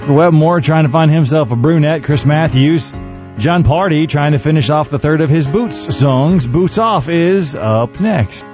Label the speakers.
Speaker 1: Michael Webmore trying to find himself a brunette. Chris Matthews. John Party trying to finish off the third of his Boots songs. Boots Off is up next.